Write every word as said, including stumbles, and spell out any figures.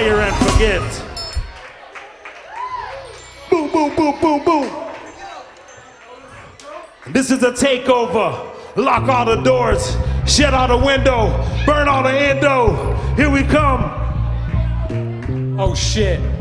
fear and forget. Boom, boom, boom, boom, boom. This is a takeover. Lock all the doors, shut all the window, burn all the endo. Here we come. Oh shit.